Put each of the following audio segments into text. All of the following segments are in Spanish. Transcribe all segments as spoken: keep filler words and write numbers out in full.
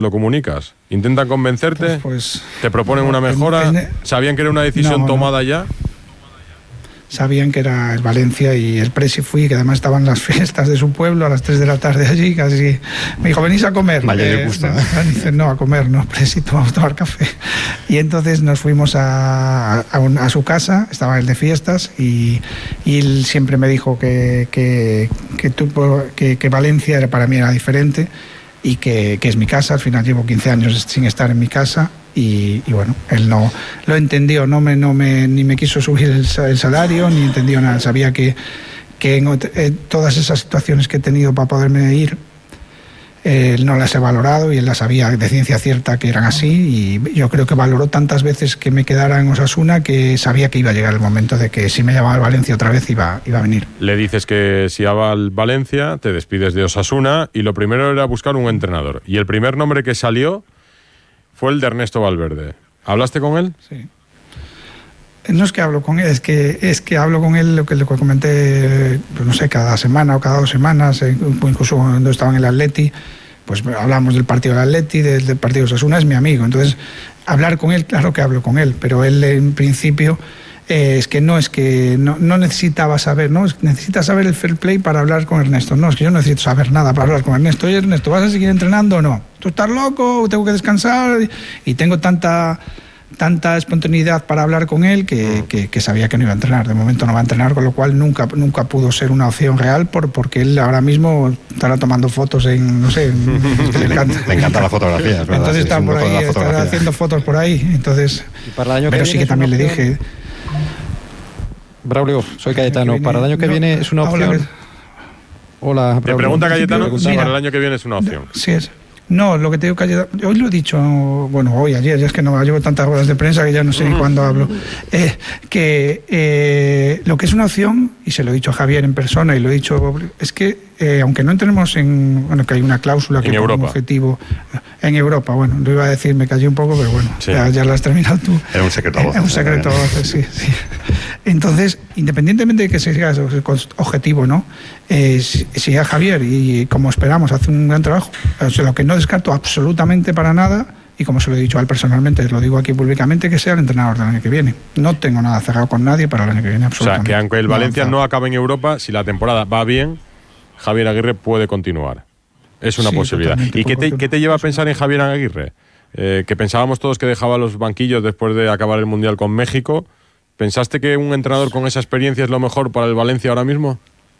lo comunicas? ¿Intentan convencerte? Pues, pues, ¿Te proponen no, una mejora? en, en, ¿Sabían que era una decisión no, tomada no. ya? Sabían que era el Valencia y el presi fui, que además estaban las fiestas de su pueblo a las tres de la tarde allí, casi me dijo, venís a comer. Vaya eh, de gusto, no, ¿eh? Dice, no, a comer, no, presi, vamos a tomar café. Y entonces nos fuimos a, a, un, a su casa, estaba él de fiestas, y, y él siempre me dijo que, que, que, tú, que, que Valencia era, para mí era diferente, y que, que es mi casa. Al final llevo quince años sin estar en mi casa. Y, y bueno, él no lo entendió, no me, no me, ni me quiso subir el, el salario, ni entendió nada. Sabía que, que en, en todas esas situaciones que he tenido para poderme ir, eh, él no las he valorado y él las sabía de ciencia cierta que eran así. Y yo creo que valoró tantas veces que me quedara en Osasuna que sabía que iba a llegar el momento de que si me llamaba al Valencia otra vez iba, iba a venir. Le dices que si va al Valencia, te despides de Osasuna y lo primero era buscar un entrenador. Y el primer nombre que salió fue el de Ernesto Valverde. ¿Hablaste con él? Sí. No es que hablo con él, es que, es que hablo con él lo que le comenté, pues no sé, cada semana o cada dos semanas, incluso cuando estaba en el Atleti, pues hablamos del partido del Atleti, del, del partido de Osasuna, es mi amigo. Entonces, hablar con él, claro que hablo con él, pero él en principio eh, es que no es que no, no necesitaba saber, no, necesita saber el fair play para hablar con Ernesto. No, es que yo no necesito saber nada para hablar con Ernesto. Oye, Ernesto, ¿vas a seguir entrenando o no? ¿Tú estás loco? ¿Tengo que descansar? Y tengo tanta, tanta espontaneidad para hablar con él que, que, que sabía que no iba a entrenar. De momento no va a entrenar, con lo cual nunca, nunca pudo ser una opción real por, porque él ahora mismo estará tomando fotos en, no sé, en, le encanta. Le encanta la fotografía, es verdad. Entonces sí, está por ahí, estará haciendo fotos por ahí. Entonces, para el año pero que sí que también le dije... Braulio, soy Cayetano. Para el año que no, viene es una opción. Hola, Braulio. Te pregunta Cayetano si para el año que viene es una opción. Sí es. No, lo que te digo, Cayetano, hoy lo he dicho, bueno, hoy, ayer, ya es que no llevo tantas horas de prensa que ya no sé ni cuándo hablo, eh, que eh, lo que es una opción, y se lo he dicho a Javier en persona y lo he dicho, es que eh, aunque no entremos en, bueno, que hay una cláusula que en Europa. Un objetivo en Europa, bueno, lo iba a decir, me callé un poco, pero bueno, sí. ya, ya lo has terminado tú. Era un secreto a voces. Es un secreto a voces, sí, sí. Entonces, independientemente de que sea objetivo, ¿no? Eh, si, si a Javier, y como esperamos, hace un gran trabajo, o sea, lo que no descarto absolutamente para nada, y como se lo he dicho a él personalmente, lo digo aquí públicamente, que sea el entrenador del año que viene. No tengo nada cerrado con nadie para el año que viene, absolutamente. O sea, que aunque el Valencia no, no acabe en Europa, si la temporada va bien, Javier Aguirre puede continuar. Es una sí, posibilidad. ¿Y qué te, qué te lleva a pensar en Javier Aguirre? Eh, que pensábamos todos que dejaba los banquillos después de acabar el Mundial con México. ¿Pensaste que un entrenador con esa experiencia es lo mejor para el Valencia ahora mismo?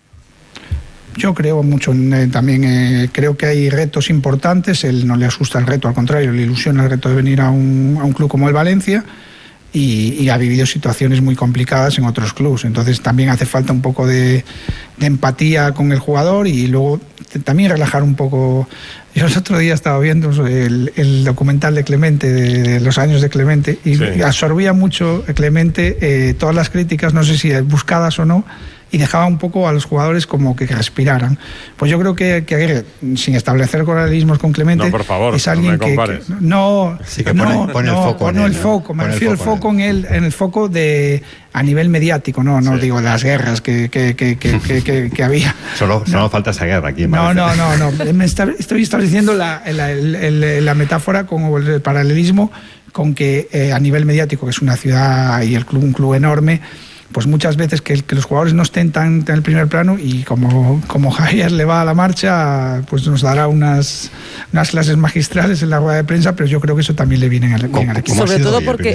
Yo creo mucho, eh, también eh, creo que hay retos importantes, él no le asusta el reto, al contrario, le ilusiona el reto de venir a un, a un club como el Valencia y, y ha vivido situaciones muy complicadas en otros clubes, entonces también hace falta un poco de, de empatía con el jugador y luego también relajar un poco. Yo el otro día estaba viendo el, el documental de Clemente, de, de los años de Clemente, y sí. absorbía mucho Clemente eh, todas las críticas, no sé si buscadas o no, y dejaba un poco a los jugadores como que respiraran. Pues yo creo que, que Aguirre, sin establecer paralelismos con Clemente, no, por favor, es alguien no me que, que no, sí que no, pone, pone no, el foco, no el, el foco, me pone refiero al foco, foco en él, en el foco de a nivel mediático, no, no sí. digo de las guerras que, que, que, que, que, que, que había. Solo, no. solo falta esa guerra aquí. No, no, no, no, me está, estoy estableciendo la, la, la, la metáfora con el paralelismo con que eh, a nivel mediático, que es una ciudad y el club, un club enorme, pues muchas veces que, que los jugadores no estén tan en el primer plano y como, como Javier le va a la marcha, pues nos dará unas, unas clases magistrales en la rueda de prensa, pero yo creo que eso también le viene al, bien al equipo. Sobre todo porque...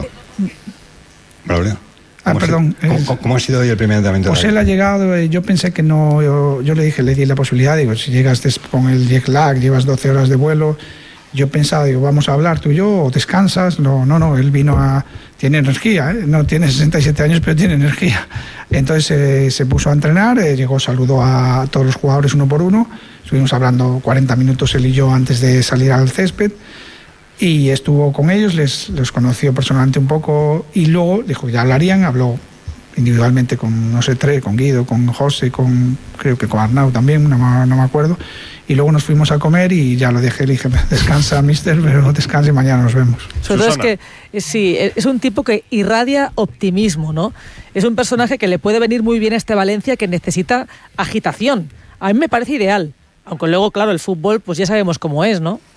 Braulio. Ah, perdón. ¿Cómo, ¿Cómo, ¿Cómo ha sido hoy el primer entrenamiento? Pues él ha llegado, yo pensé que no, yo, yo le dije, le di la posibilidad, digo, si llegas con el jet lag, llevas doce horas de vuelo, yo pensaba, digo, vamos a hablar tú y yo, o descansas. No, no, no, él vino a... Tiene energía, ¿eh? No tiene sesenta y siete años, pero tiene energía. Entonces eh, se puso a entrenar, eh, llegó, saludó a todos los jugadores uno por uno, estuvimos hablando cuarenta minutos él y yo antes de salir al césped, y estuvo con ellos, les, les conoció personalmente un poco, y luego dijo, ya hablarían, habló individualmente con, no sé, tres, con Guido, con José, con, creo que con Arnau también, no, no me acuerdo, y luego nos fuimos a comer y ya lo dejé, le dije, descansa, mister, pero descansa y mañana nos vemos. Sobre todo es que, sí, es un tipo que irradia optimismo, ¿no? Es un personaje que le puede venir muy bien a este Valencia, que necesita agitación. A mí me parece ideal, aunque luego, claro, el fútbol, pues ya sabemos cómo es, ¿no?